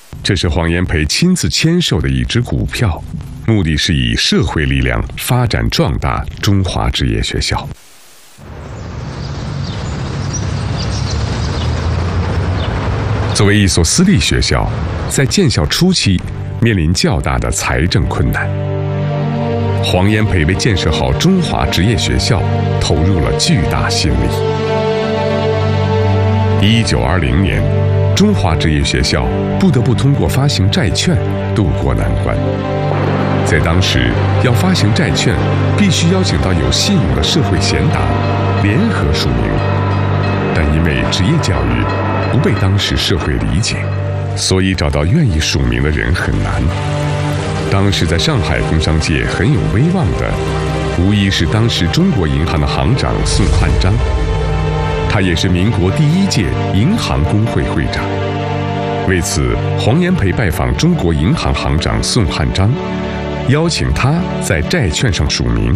这是黄炎培亲自签售的一支股票，目的是以社会力量发展壮大中华职业学校。作为一所私立学校，在建校初期面临较大的财政困难。黄炎培为建设好中华职业学校投入了巨大心力。1920年，中华职业学校不得不通过发行债券渡过难关。在当时，要发行债券，必须邀请到有信用的社会贤达联合署名，但因为职业教育不被当时社会理解，所以找到愿意署名的人很难。当时在上海工商界很有威望的，无疑是当时中国银行的行长宋汉章，他也是民国第1届银行工会会长。为此，黄炎培拜访中国银行行长宋汉章，邀请他在债券上署名。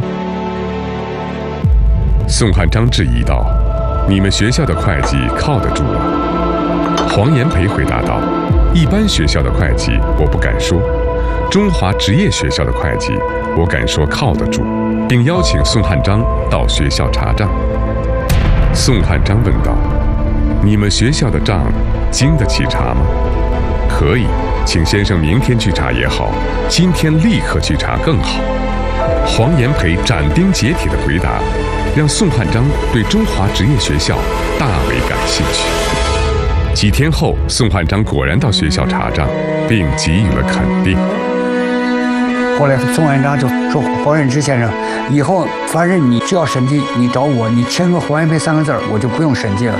宋汉章质疑道：“你们学校的会计靠得住吗？”黄炎培回答道：“一般学校的会计我不敢说，中华职业学校的会计我敢说靠得住，并邀请宋汉章到学校查账。”宋汉章问道：“你们学校的账经得起查吗？”“可以，请先生明天去查也好，今天立刻去查更好。”黄炎培斩钉截铁的回答，让宋汉章对中华职业学校大为感兴趣。几天后，宋汉章果然到学校查账，并给予了肯定。 后来宋汉章就说：“黄任之先生，以后反正你只要审计，你找我，你签个黄炎培3个字，我就不用审计了。”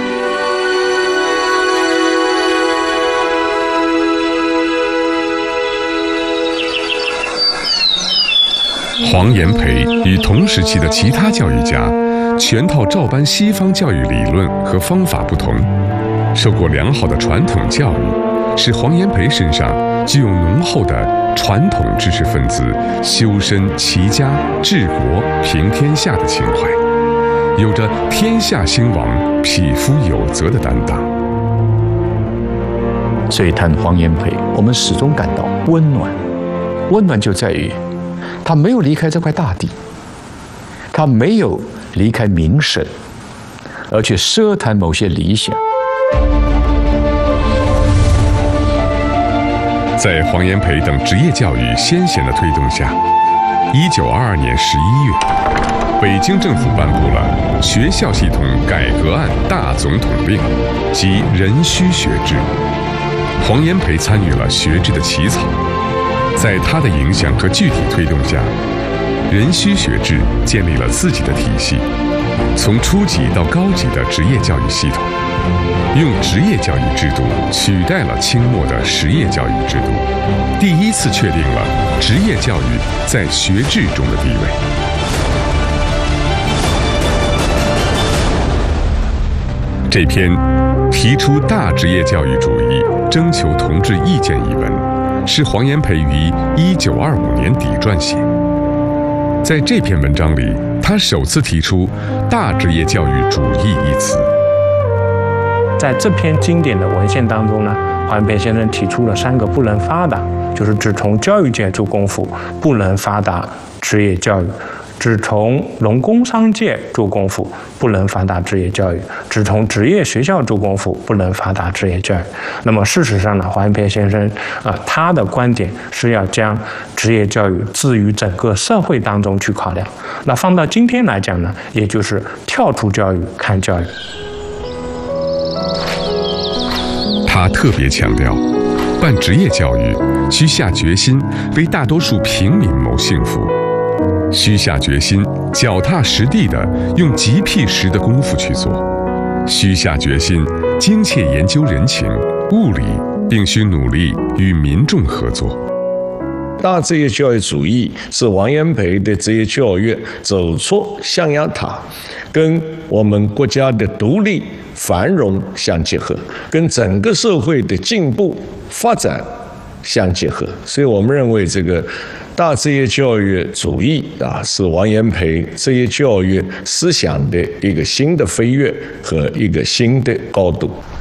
黄炎培与同时期的其他教育家全套照搬西方教育理论和方法不同，受过良好的传统教育，使黄炎培身上具有浓厚的传统知识分子修身齐家治国平天下的情怀，有着天下兴亡匹夫有责的担当。 所以谈黄炎培，我们始终感到温暖。温暖就在于他没有离开这块大地，他没有离开名声，而去奢谈某些理想。 在黄炎培等职业教育先贤的推动下，1922年11月，北京政府颁布了《学校系统改革案大总统令》及壬戌学制。黄炎培参与了学制的起草，在他的影响和具体推动下，壬戌学制建立了自己的体系，从初级到高级的职业教育系统，用职业教育制度取代了清末的实业教育制度，第一次确定了职业教育在学制中的地位。这篇提出大职业教育主义、征求同志意见一文，是黄炎培于1925年底撰写。在这篇文章里，他首次提出“大职业教育主义”一词。 在这篇经典的文献当中呢，黄炎培先生提出了3个不能发达，就是只从教育界做功夫不能发达职业教育，只从农工商界做功夫不能发达职业教育，只从职业学校做功夫不能发达职业教育。那么事实上呢，黄炎培先生他的观点是要将职业教育置于整个社会当中去考量。那放到今天来讲呢，也就是跳出教育看教育。 他特别强调，办职业教育需下决心为大多数平民谋幸福，需下决心脚踏实地地用极僻实的功夫去做，需下决心精切研究人情物理，并需努力与民众合作。 大职业教育主义是黄炎培的职业教育走出象牙塔，跟我们国家的独立繁荣相结合，跟整个社会的进步发展相结合。所以我们认为这个大职业教育主义是黄炎培职业教育思想的一个新的飞跃和一个新的高度。